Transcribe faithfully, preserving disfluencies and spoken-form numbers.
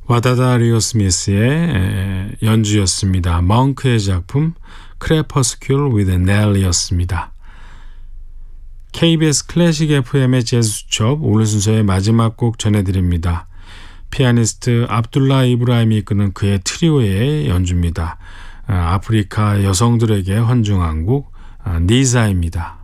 와다다 리오 스미스의 연주였습니다. 멍크의 작품 크레퍼스큘 with 넬리였습니다. 케이비에스 클래식 에프엠의 재즈 수첩 오늘 순서의 마지막 곡 전해드립니다. 피아니스트 압둘라 이브라임이 이끄는 그의 트리오의 연주입니다. 아프리카 여성들에게 헌중한 곡 니사입니다.